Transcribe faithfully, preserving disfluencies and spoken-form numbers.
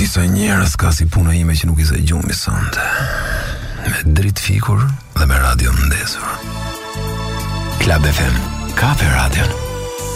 Disa njerëz ka si puna ime që nuk i se gjumi sonte. Me dritë fikur dhe me radio ndesur. Klab F M, ka për radion.